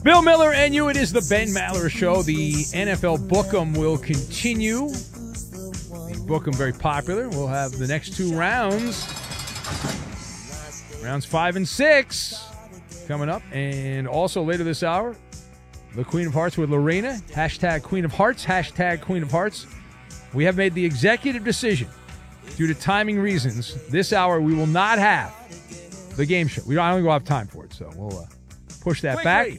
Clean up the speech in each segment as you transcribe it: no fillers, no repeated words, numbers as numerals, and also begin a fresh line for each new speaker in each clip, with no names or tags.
Bill Miller and you. It is the Ben Maller Show. The NFL Book'em will continue. The Book'em very popular. We'll have the next two rounds. Rounds 5 and 6 coming up. And also later this hour, the Queen of Hearts with Lorena. Hashtag Queen of Hearts. Hashtag Queen of Hearts. We have made the executive decision, due to timing reasons, this hour we will not have the game show. I don't think we'll have time for it, so we'll push that back.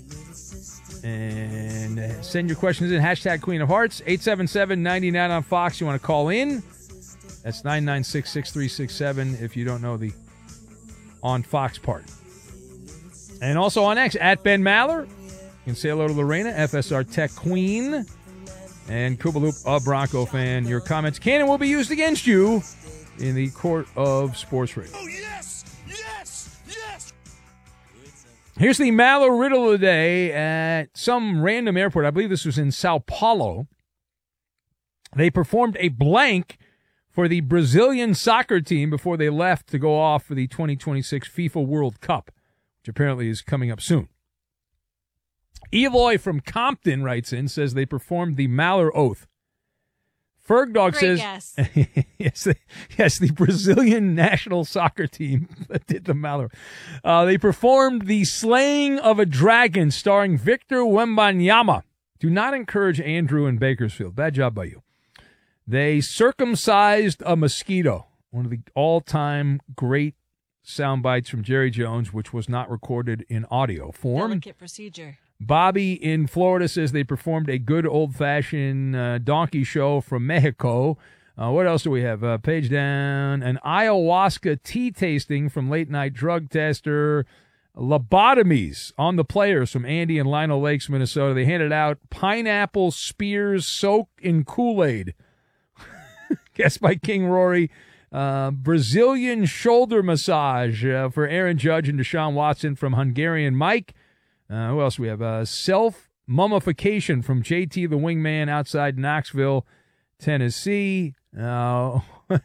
And send your questions in. Hashtag Queen of Hearts. 877-99 on Fox. You want to call in? That's 996-6367 if you don't know the on Fox part. And also on X, at Ben Maller. You can say hello to Lorena, FSR Tech Queen, and Kubaloop, a Bronco fan. Your comments can and will be used against you in the court of sports radio. Oh, yes! Yes! Yes! Here's the Maller riddle of the day. At some random airport, I believe this was in Sao Paulo, they performed a blank for the Brazilian soccer team before they left to go off for the 2026 FIFA World Cup, which apparently is coming up soon. Eloy from Compton writes in, says they performed the Maller Oath. Fergdog says, yes, the Brazilian national soccer team that did the Maller. They performed the Slaying of a Dragon starring Victor Wembanyama. Do not encourage Andrew in Bakersfield. Bad job by you. They circumcised a mosquito. One of the all-time great sound bites from Jerry Jones, which was not recorded in audio form.
Delicate procedure.
Bobby in Florida says they performed a good old-fashioned donkey show from Mexico. What else do we have? Page down. An ayahuasca tea tasting from Late Night Drug Tester. Lobotomies on the players from Andy and Lionel Lakes, Minnesota. They handed out pineapple spears soaked in Kool-Aid. Guessed by King Rory. Brazilian shoulder massage for Aaron Judge and Deshaun Watson from Hungarian Mike. Who else do we have? Self-mummification from JT the Wingman outside Knoxville, Tennessee. Manuel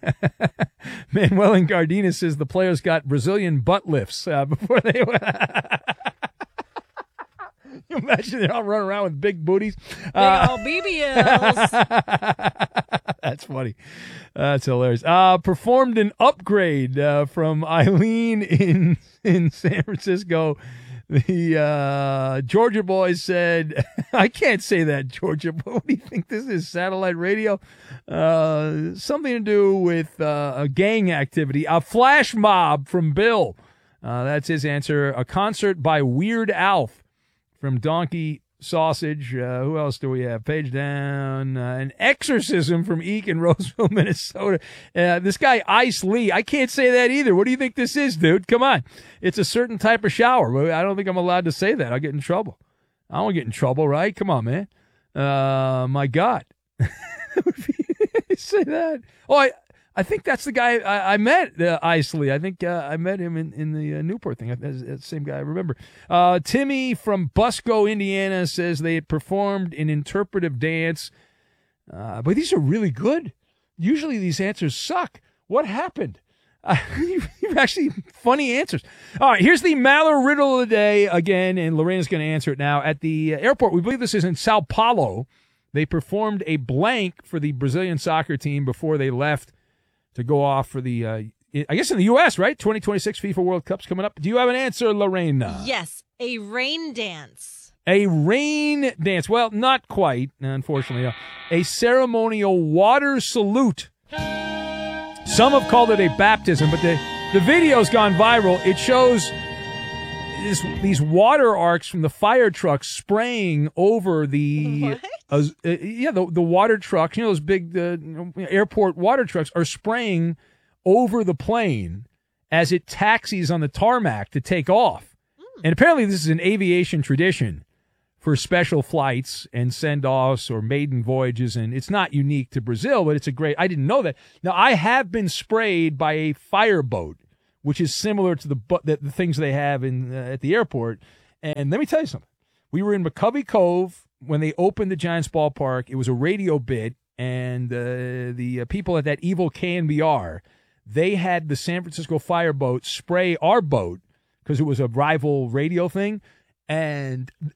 and Gardena says the players got Brazilian butt lifts before they went. You imagine they all run around with big booties.
Big old BBLs.
That's funny. That's hilarious. Performed an upgrade from Eileen in San Francisco. The Georgia boys said, I can't say that, Georgia, but what do you think this is, satellite radio? Something to do with a gang activity. A flash mob from Bill. That's his answer. A concert by Weird Alf from Donkey Sausage. Who else do we have? Page down. An exorcism from Eek in Roseville, Minnesota. This guy, Ice Lee. I can't say that either. What do you think this is, dude? Come on. It's a certain type of shower. I don't think I'm allowed to say that. I'll get in trouble. I don't get in trouble, right? Come on, man. My God. Say that. Oh, I think that's the guy I met, Ice Lee. I think I met him in the Newport thing. That's the same guy I remember. Timmy from Busco, Indiana says they had performed an interpretive dance. But these are really good. Usually these answers suck. What happened? You've actually funny answers. All right, here's the Maller riddle of the day again, and Lorena's going to answer it now. At the airport, we believe this is in Sao Paulo, they performed a blank for the Brazilian soccer team before they left to go off for the, I guess in the U.S., right? 2026 FIFA World Cup's coming up. Do you have an answer, Lorena?
Yes, a rain dance.
A rain dance. Well, not quite, unfortunately. A ceremonial water salute. Some have called it a baptism, but the video's gone viral. It shows these water arcs from the fire trucks spraying over the the water trucks. Those big airport water trucks are spraying over the plane as it taxis on the tarmac to take off. And apparently this is an aviation tradition for special flights and send-offs or maiden voyages, and it's not unique to Brazil, but it's a great. I didn't know that. Now, I have been sprayed by a fireboat, which is similar to the things they have in at the airport. And let me tell you something. We were in McCovey Cove when they opened the Giants ballpark. It was a radio bit, and the people at that evil KNBR, they had the San Francisco fireboat spray our boat because it was a rival radio thing. And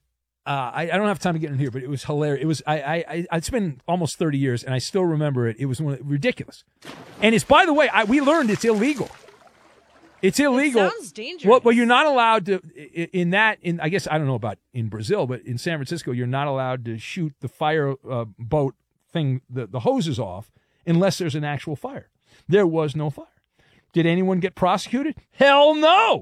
I don't have time to get in here, but it was hilarious. It was it's been almost 30 years, and I still remember it. It was ridiculous. And it's, by the way, we learned it's illegal. It's illegal.
It sounds dangerous.
Well, you're not allowed to I guess I don't know about in Brazil, but in San Francisco, you're not allowed to shoot the fire boat thing, the hoses off, unless there's an actual fire. There was no fire. Did anyone get prosecuted? Hell no.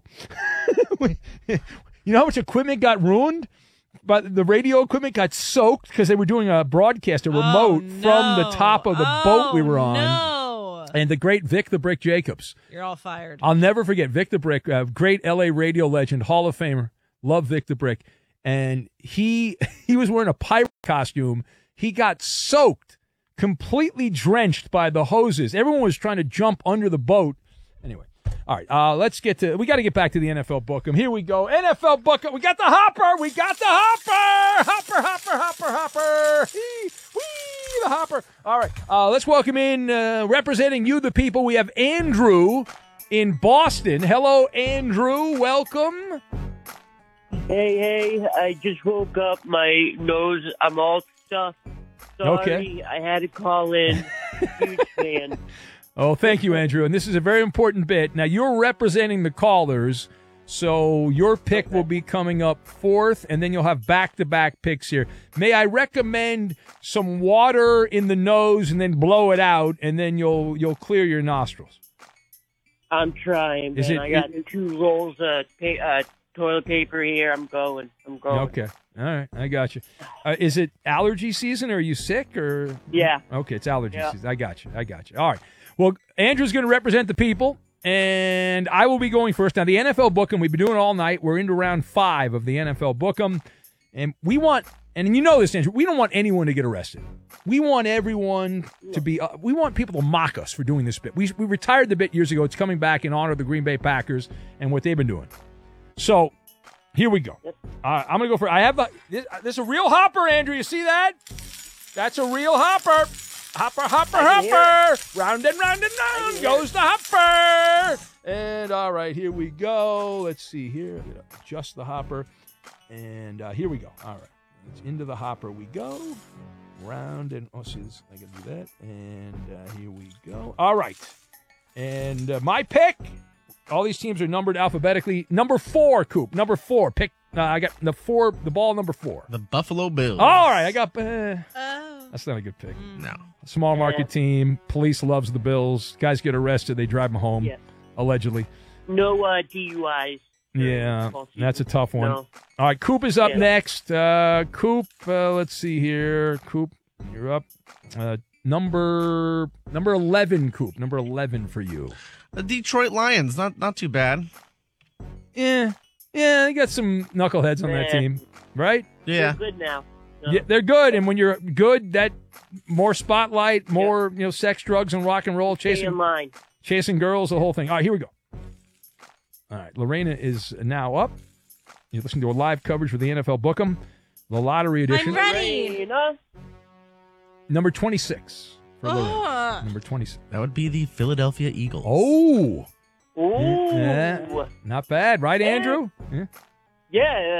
You know how much equipment got ruined? But the radio equipment got soaked because they were doing a broadcast, a remote from the top of the boat we were on.
No.
And the great Vic the Brick Jacobs.
You're all fired.
I'll never forget Vic the Brick, great L.A. radio legend, Hall of Famer. Love Vic the Brick. And he was wearing a pirate costume. He got soaked, completely drenched by the hoses. Everyone was trying to jump under the boat. Anyway, all right, we got to get back to the NFL Book'em. Here we go. NFL Book'em. We got the hopper. We got the hopper. Hopper. Whee, the hopper. All right, let's welcome in, representing you, the people. We have Andrew in Boston. Hello, Andrew. Welcome.
Hey, I just woke up. My nose, I'm all stuffed. Sorry,
Okay.
I had to call in. Huge fan.
Oh, thank you, Andrew. And this is a very important bit. Now, you're representing the callers, so your pick will be coming up fourth, and then you'll have back-to-back picks here. May I recommend some water in the nose and then blow it out, and then you'll clear your nostrils?
I'm trying, man. I got 2 rolls of toilet paper here. I'm going.
Okay. All right. I got you. Is it allergy season? Or are you sick? Or
Yeah.
Okay, it's allergy season. I got you. All right. Well, Andrew's going to represent the people, and I will be going first. Now, the NFL Book'em, we've been doing it all night. We're into round 5 of the NFL Book'em, and we want, and you know this, Andrew, we don't want anyone to get arrested. We want everyone to be, we want people to mock us for doing this bit. We retired the bit years ago. It's coming back in honor of the Green Bay Packers and what they've been doing. So, here we go. I'm going to go for, this is a real hopper, Andrew. You see that? That's a real hopper. Hopper. Round and round goes the hopper. And all right, here we go. Let's see here. I'm going to adjust the hopper. And here we go. All right. It's into the hopper we go. Round and, see this. I got to do that. And here we go. All right. And my pick, all these teams are numbered alphabetically. Number 4, Coop. Number 4. Pick. I got the ball number 4.
The Buffalo Bills.
All right. I got, that's not a good pick.
No.
Small market team. Police loves the Bills. Guys get arrested. They drive them home, allegedly.
No DUIs.
Yeah, that's a tough one.
No.
All right, Coop is up next. Coop, let's see here. Coop, you're up. Number 11, Coop. Number 11 for you.
The Detroit Lions. Not too bad.
Yeah, they got some knuckleheads on that team, right?
Yeah.
They're good now. No.
Yeah, they're good, and when you're good, that more spotlight, more sex, drugs, and rock and roll,
Stay in line.
chasing girls, the whole thing. All right, here we go. All right, Lorena is now up. You're listening to a live coverage for the NFL Book'em, the lottery edition.
I'm ready.
Number 26 for Lorena. Number 26.
That would be the Philadelphia Eagles.
Oh,
Ooh.
yeah. Not bad, right, Andrew?
Yeah,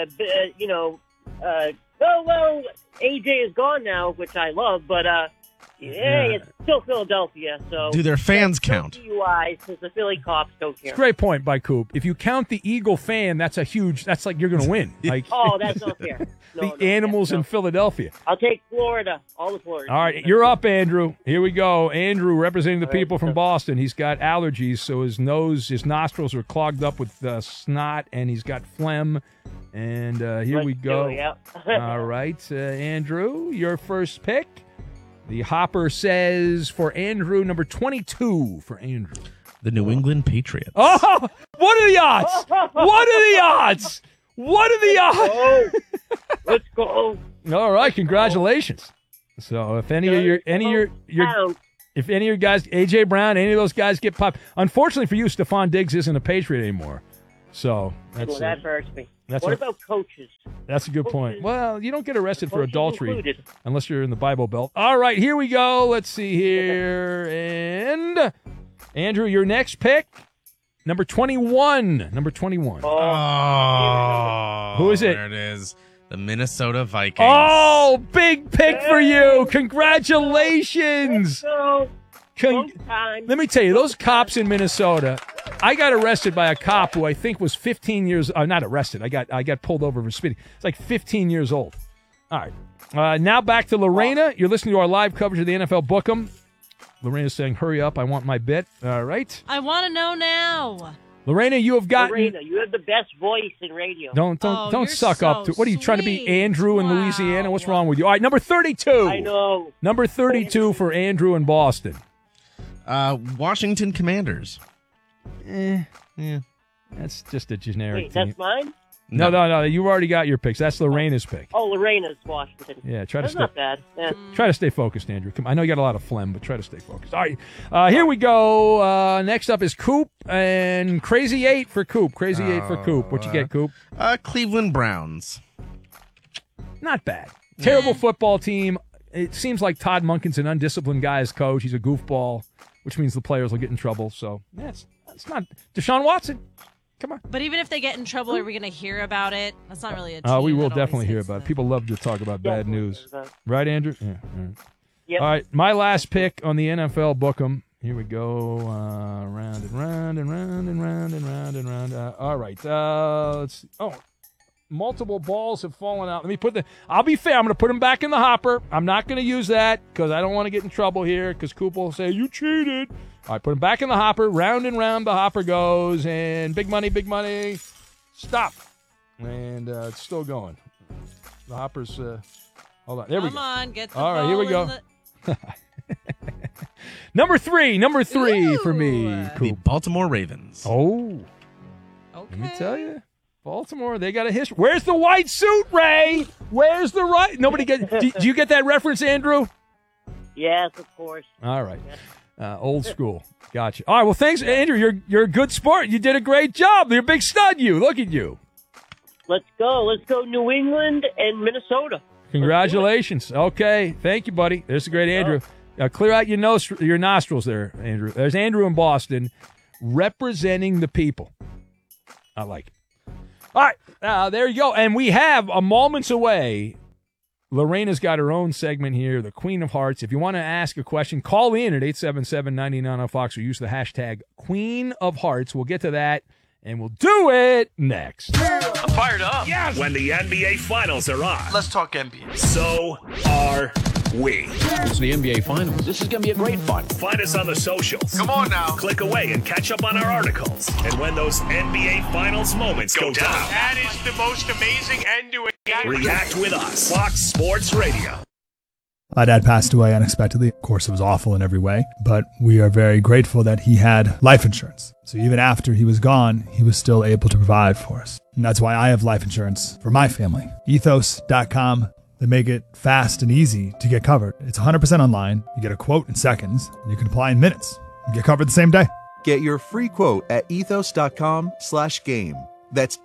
AJ is gone now, which I love, but it's still Philadelphia. So
do their fans count?
DUIs, because the Philly cops don't care.
Great point by Coop. If you count the Eagle fan, that's like you're going to win. Like,
oh, that's not fair.
The animals in Philadelphia.
I'll take Florida. All the Florida.
All right, you're up, Andrew. Here we go. Andrew representing the people from Boston. He's got allergies, so his nostrils are clogged up with snot, and he's got phlegm. And here we go. All right, Andrew, your first pick. The hopper says for Andrew, number 22 for Andrew.
The New England Patriots.
Oh, what are the odds? What are the odds? What are the odds?
Let's go.
All right, congratulations. So if any of your if any of your guys, AJ Brown, any of those guys get popped, unfortunately for you, Stephon Diggs isn't a Patriot anymore. So
that hurts me.
What
about coaches?
That's a good point. Well, you don't get arrested for
Coaches
adultery
included.
unless you're in the Bible Belt. All right, here we go. Let's see here. And Andrew, your next pick, number 21. Number 21.
Oh,
who is it?
There it is. The Minnesota Vikings.
Oh, big pick for you. Congratulations.
So, long time.
Let me tell you, those cops in Minnesota, I got arrested by a cop who I think was 15 years, not arrested, I got pulled over for speeding. It's like 15 years old. All right. Now back to Lorena. You're listening to our live coverage of the NFL Book'em. Lorena's saying, hurry up, I want my bit. All right.
I want to know now.
Lorena, you have gotten...
Lorena, you have the best voice in radio.
Don't suck up to... What are you trying to be,
sweet.
Andrew in
Wow.
Louisiana? What's wrong with you? All right, number 32.
I know.
Number 32 for Andrew in Boston.
Washington Commanders.
Yeah. That's just a generic
Wait,
team.
that's mine?
No. You've already got your picks. That's Lorena's pick.
Oh, Lorena's Washington.
Yeah,
That's not bad. Yeah.
Try to stay focused, Andrew. Come, I know you got a lot of phlegm, but try to stay focused. All right, here we go. Next up is Coop and Crazy 8 for Coop. Crazy 8 for Coop. What you get, Coop?
Cleveland Browns.
Not bad. Terrible football team. It seems like Todd Monken's an undisciplined guy as coach. He's a goofball, which means the players will get in trouble. So, yeah, it's not Deshaun Watson. Come on.
But even if they get in trouble, are we going to hear about it? That's not really a team.
We will
that always
definitely hear
hits
about it.
the-
People love to talk about bad news. Right, Andrew? Yeah. All right.
Yep.
All right, my last pick on the NFL Book'em. Here we go. Round and round and round and round and round and round. All right. Let's see. Oh, multiple balls have fallen out. Let me I'll be fair. I'm going to put them back in the hopper. I'm not going to use that because I don't want to get in trouble here because Coop will say, you cheated. All right, put them back in the hopper. Round and round the hopper goes. And big money. Stop. And it's still going. The hopper's, hold on. There we go.
Come on, get the
All right,
ball
here we
in
go.
the-
Number three
Ooh.
for me,
The
Coop.
Baltimore Ravens.
Oh,
Okay.
let me tell you. Baltimore, they got a history. Where's the white suit, Ray? Where's the right? Nobody get. Do you get that reference, Andrew?
Yes, of course.
All right. Old school. Gotcha. All right. Well, thanks, Andrew. You're a good sport. You did a great job. You're a big stud. You. Look at you.
Let's go. New England and Minnesota.
Congratulations. Okay. Thank you, buddy. There's a great Andrew. Clear out your nostrils there, Andrew. There's Andrew in Boston representing the people. I like it. All right. There you go. And we have a moments away. Lorena's got her own segment here, the Queen of Hearts. If you want to ask a question, call in at 877-99 on Fox or use the hashtag Queen of Hearts. We'll get to that, and we'll do it next.
I'm fired up.
Yes. When the NBA Finals are on,
Let's talk NBA.
so are we.
It's the NBA Finals. This is going to be a great fun.
Find us on the socials.
Come on now.
Click away and catch up on our articles. And when those NBA Finals moments go down,
That is the most amazing end to a game.
react with us. Fox Sports Radio.
My dad passed away unexpectedly. Of course, it was awful in every way, but we are very grateful that he had life insurance. So even after he was gone, he was still able to provide for us. And that's why I have life insurance for my family. Ethos.com. They make it fast and easy to get covered. It's 100% online. You get a quote in seconds, and you can apply in minutes. You get covered the same day.
Get your free quote at ethos.com/game. That's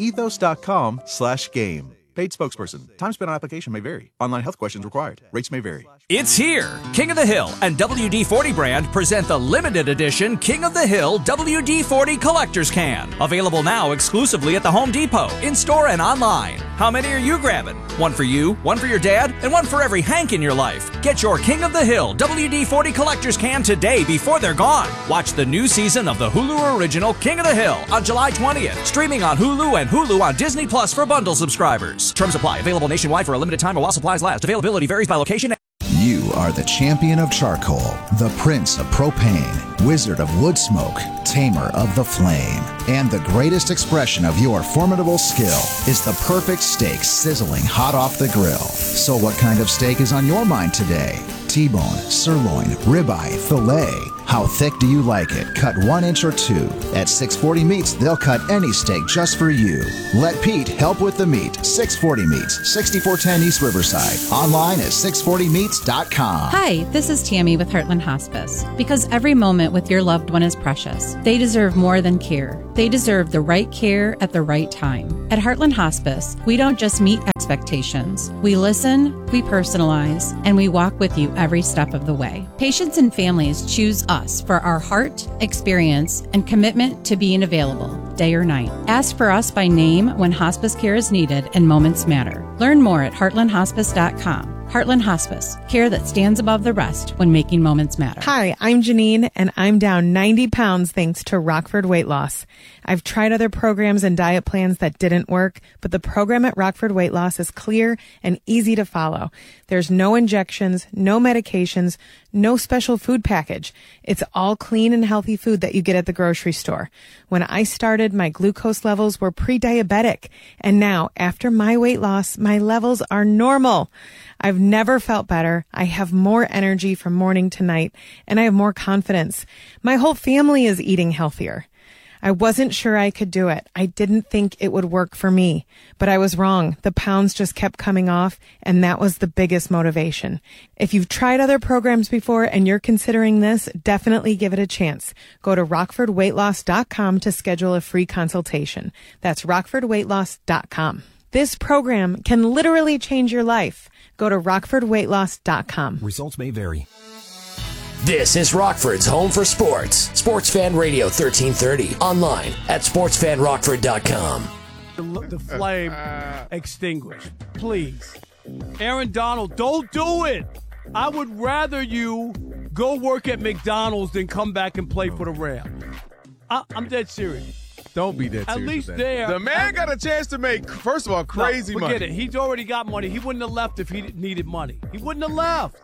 ethos.com/game. Paid spokesperson. Time spent on application may vary. Online health questions required. Rates may vary.
It's here. King of the Hill and WD-40 brand present the limited edition King of the Hill WD-40 Collector's Can. Available now exclusively at the Home Depot, in-store and online. How many are you grabbing? One for you, one for your dad, and one for every Hank in your life. Get your King of the Hill WD-40 Collector's Can today before they're gone. Watch the new season of the Hulu original King of the Hill on July 20th. Streaming on Hulu and Hulu on Disney Plus for bundle subscribers. Terms apply. Available nationwide for a limited time or while supplies last. Availability varies by location.
You are the champion of charcoal, the prince of propane, wizard of wood smoke, tamer of the flame. And the greatest expression of your formidable skill is the perfect steak sizzling hot off the grill. So what kind of steak is on your mind today? T-bone, sirloin, ribeye, filet. How thick do you like it? Cut 1 inch or 2. At 640 Meats, they'll cut any steak just for you. Let Pete help with the meat. 640 Meats, 6410 East Riverside. Online at 640meats.com.
Hi, this is Tammy with Heartland Hospice. Because every moment with your loved one is precious. They deserve more than care. They deserve the right care at the right time. At Heartland Hospice, we don't just meet expectations. We listen, we personalize, and we walk with you every step of the way. Patients and families choose us for our heart, experience, and commitment to being available day or night. Ask for us by name when hospice care is needed and moments matter. Learn more at heartlandhospice.com. Heartland Hospice, care that stands above the rest when making moments matter.
Hi, I'm Janine, and I'm down 90 pounds thanks to Rockford Weight Loss. I've tried other programs and diet plans that didn't work, but the program at Rockford Weight Loss is clear and easy to follow. There's no injections, no medications, no special food package. It's all clean and healthy food that you get at the grocery store. When I started, my glucose levels were pre-diabetic, and now, after my weight loss, my levels are normal. I've never felt better. I have more energy from morning to night, and I have more confidence. My whole family is eating healthier. I wasn't sure I could do it. I didn't think it would work for me, but I was wrong. The pounds just kept coming off, and that was the biggest motivation. If you've tried other programs before and you're considering this, definitely give it a chance. Go to rockfordweightloss.com to schedule a free consultation. That's rockfordweightloss.com. This program can literally change your life. Go to rockfordweightloss.com.
Results may vary. This is Rockford's home for sports. Sports Fan Radio 1330. Online at sportsfanrockford.com.
The flame extinguished. Please. Aaron Donald, don't do it. I would rather you go work at McDonald's than come back and play for the Rams. I'm dead serious.
Don't be that serious.
At least
with
there.
The man got a chance to make, first of all, crazy money.
Forget it. He's already got money. He wouldn't have left if he needed money. He wouldn't have left.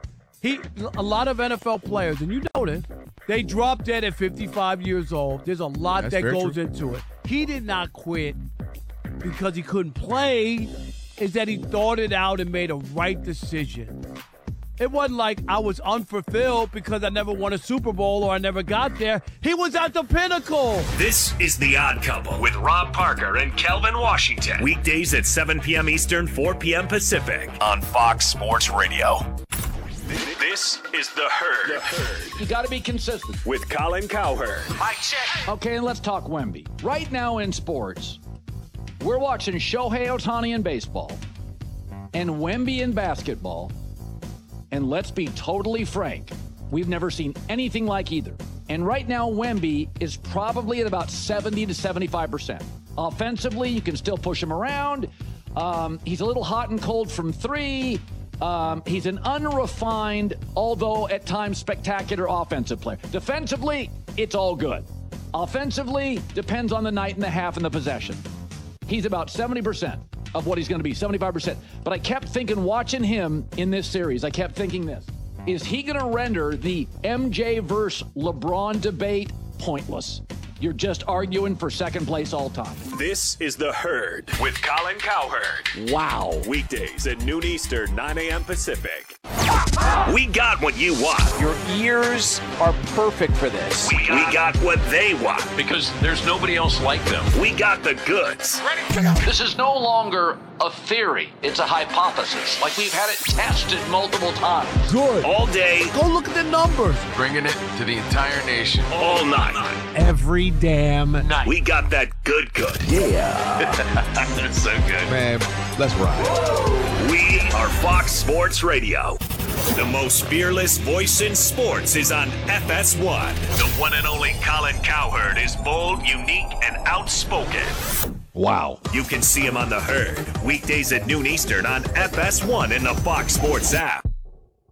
A lot of NFL players, and you know this, they drop dead at 55 years old. There's a lot that goes into it. He did not quit because he couldn't play. Is that he thought it out and made a right decision. It wasn't like I was unfulfilled because I never won a Super Bowl or I never got there. He was at the pinnacle.
This is The Odd Couple with Rob Parker and Kelvin Washington. Weekdays at 7 p.m. Eastern, 4 p.m. Pacific on Fox Sports Radio. This is The Herd.
You got to be consistent.
With Colin Cowherd.
Mic check.
Okay, and let's talk Wemby. Right now in sports, we're watching Shohei Ohtani in baseball and Wemby in basketball. And let's be totally frank, we've never seen anything like either. And right now, Wemby is probably at about 70 to 75%. Offensively, you can still push him around. He's a little hot and cold from three. He's an unrefined, although at times spectacular offensive player. Defensively, it's all good. Offensively, depends on the night and the half and the possession. He's about 70% of what he's going to be, 75%. But I kept thinking, watching him in this series, I kept thinking this. Is he going to render the MJ versus LeBron debate pointless? You're just arguing for second place all time.
This is The Herd with Colin Cowherd.
Wow.
Weekdays at noon Eastern, 9 a.m. Pacific. We got what you want.
Your ears are perfect for this.
We got what they want.
Because there's nobody else like them.
We got the goods.
This is no longer a theory. It's a hypothesis. Like we've had it tested multiple times.
Good.
All day.
Go look at the numbers.
Bringing it to the entire nation.
All night.
Every damn night.
We got that good.
Yeah.
That's so good.
Man, let's ride.
We are Fox Sports Radio. The most fearless voice in sports is on FS1. The one and only Colin Cowherd is bold, unique, and outspoken.
Wow.
You can see him on The Herd, weekdays at noon Eastern on FS1 in the Fox Sports app.